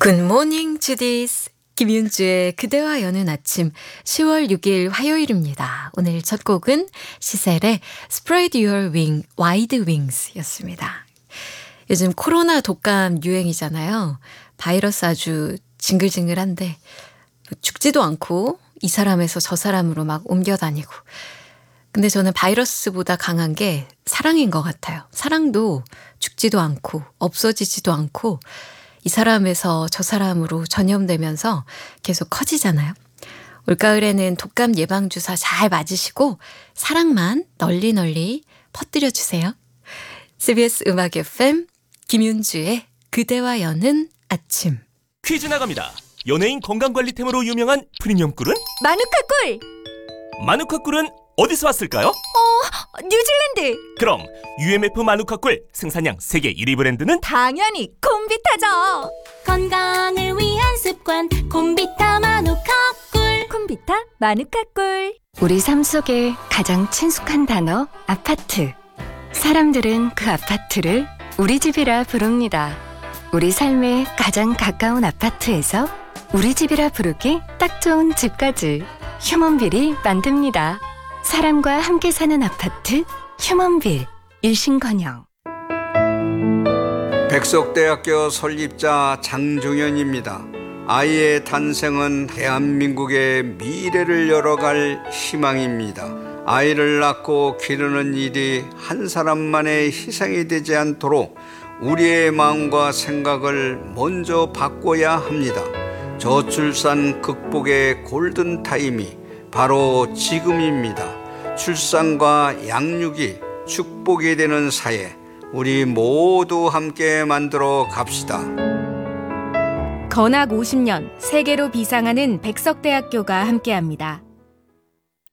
굿모닝 주디스 김윤주의 그대와 여는 아침 10월 6일 화요일입니다. 오늘 첫 곡은 시셀의 Spread Your Wing, Wide Wings 였습니다. 요즘 코로나 독감 유행이잖아요. 바이러스 아주 징글징글한데 죽지도 않고 이 사람에서 저 사람으로 막 옮겨다니고. 근데 저는 바이러스보다 강한 게 사랑인 것 같아요. 사랑도 죽지도 않고 없어지지도 않고 이 사람에서 저 사람으로 전염되면서 계속 커지잖아요. 올가을에는 독감 예방주사 잘 맞으시고 사랑만 널리 퍼뜨려주세요. CBS 음악 FM 김윤주의 그대와 여는 아침. 퀴즈 나갑니다. 연예인 건강관리템으로 유명한 프리미엄 꿀은? 마누카 꿀! 마누카 꿀은 어디서 왔을까요? 뉴질랜드! 그럼 UMF 마누카 꿀 생산량 세계 1위 브랜드는? 당연히 콤비타죠! 건강을 위한 습관 콤비타 마누카 꿀. 콤비타 마누카 꿀. 우리 삶 속에 가장 친숙한 단어 아파트. 사람들은 그 아파트를 우리 집이라 부릅니다. 우리 삶에 가장 가까운 아파트에서 우리 집이라 부르기 딱 좋은 집까지 휴먼빌이 만듭니다. 사람과 함께 사는 아파트 휴먼빌. 일신건영. 백석대학교 설립자 장종현입니다. 아이의 탄생은 대한민국의 미래를 열어갈 희망입니다. 아이를 낳고 기르는 일이 한 사람만의 희생이 되지 않도록 우리의 마음과 생각을 먼저 바꿔야 합니다. 저출산 극복의 골든타임이 바로 지금입니다. 출산과 양육이 축복이 되는 사회, 우리 모두 함께 만들어 갑시다. 건학 50년 세계로 비상하는 백석대학교가 함께합니다.